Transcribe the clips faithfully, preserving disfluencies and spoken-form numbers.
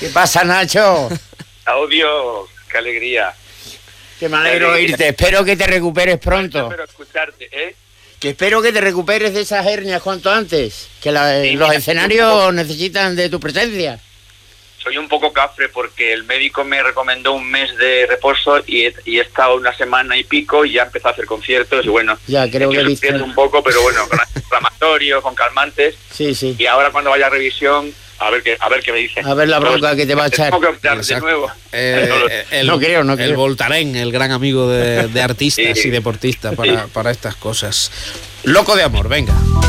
¿Qué pasa, Nacho? Audio, qué alegría. Que me alegro oírte. Espero que te recuperes pronto. Espero escucharte, ¿eh? Que espero que te recuperes de esas hernias cuanto antes. Que la, sí, los mira, escenarios necesitan de tu presencia. Soy un poco cafre porque el médico me recomendó un mes de reposo y he, y he estado una semana y pico y ya empecé a hacer conciertos y bueno, ya creo que viste un poco, pero bueno, con inflamatorios, con calmantes. Sí, sí. Y ahora cuando vaya a revisión, a ver qué, a ver qué me dice. A ver la bronca no, que te va a echar. Tengo que optar de nuevo. Eh, no, el, no creo, no creo. El Voltaren, el gran amigo de, de artistas sí, y deportistas para, sí. para estas cosas. Loco de amor, venga.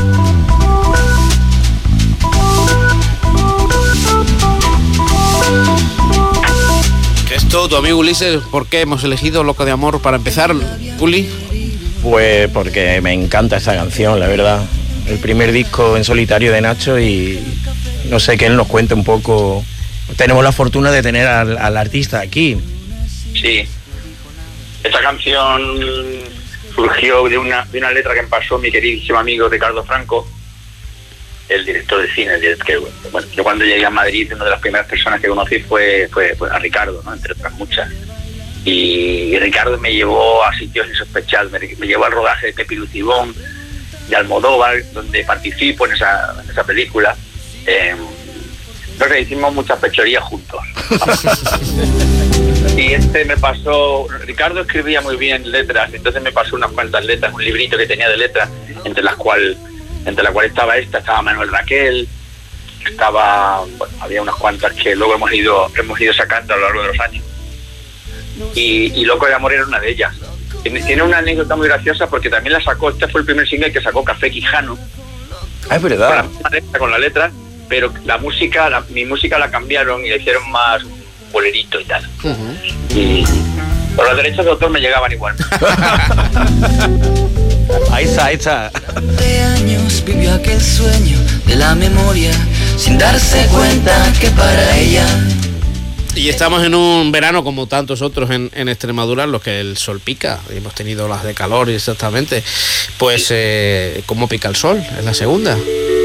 Esto, tu amigo Ulises, ¿por qué hemos elegido Loco de amor para empezar, Uli? Pues porque me encanta esta canción, la verdad. El primer disco en solitario de Nacho y no sé, que él nos cuente un poco. Tenemos la fortuna de tener al, al artista aquí. Sí. Esta canción surgió de una, de una letra que me pasó mi queridísimo amigo Ricardo Franco, el director de cine. Que, bueno, yo cuando llegué a Madrid, una de las primeras personas que conocí fue, fue, fue a Ricardo, ¿no? Entre otras muchas. Y, y Ricardo me llevó a sitios insospechados, me, me llevó al rodaje de Pepi Lucibón, de Almodóvar, donde participo en esa, en esa película. Eh, entonces hicimos muchas pechorías juntos. Y este me pasó, Ricardo escribía muy bien letras, entonces me pasó unas cuantas letras, un librito que tenía de letras, entre las cuales entre la cual estaba esta, estaba Manuel Raquel, estaba, bueno, había unas cuantas que luego hemos ido hemos ido sacando a lo largo de los años. Y, y Loco de amor era una de ellas. Tiene una anécdota muy graciosa porque también la sacó, este fue el primer single que sacó Café Quijano. Ah, es verdad. Con la letra, con la letra, pero la música, la, mi música la cambiaron y la hicieron más bolerito y tal. Uh-huh. Y por los derechos de autor me llegaban igual. Ahí está, ahí está. De años vivió aquel sueño de la memoria sin darse cuenta que para ella. Y estamos en un verano como tantos otros en, en Extremadura, en los que el sol pica. Hemos tenido las de calor exactamente. Pues, eh, ¿cómo pica el sol? Es la segunda.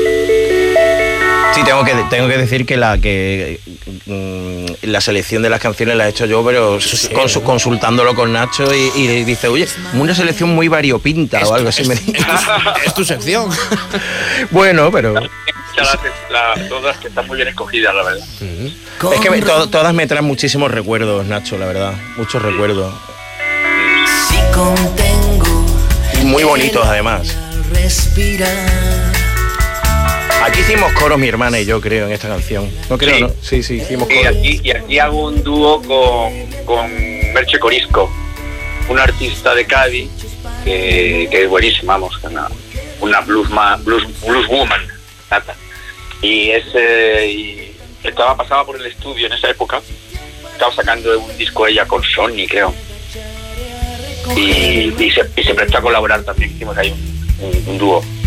Sí, tengo que tengo que decir que la que mmm, la selección de las canciones la he hecho yo, pero sí, cons, ¿no? consultándolo con Nacho y, y dice, oye, una selección muy variopinta es, o algo así. Es, me es, tu, es tu sección. Bueno, pero... La, la, todas que están muy bien escogidas, la verdad. Uh-huh. Es que me, to, todas me traen muchísimos recuerdos, Nacho, la verdad. Muchos recuerdos. Si contengo y muy bonitos, además. Respirar. Aquí hicimos coros mi hermana y yo, creo, en esta canción. ¿No creo, sí. no? Sí, sí, hicimos coros. Y aquí, y aquí hago un dúo con, con Merche Corisco, un artista de Cádiz que, que es buenísima, vamos, una, una blues, blues, blues woman. Y, ese, y estaba pasaba por el estudio en esa época, estaba sacando un disco ella con Sony, creo. Y, y, se, y se prestó a colaborar también, hicimos ahí un, un, un dúo.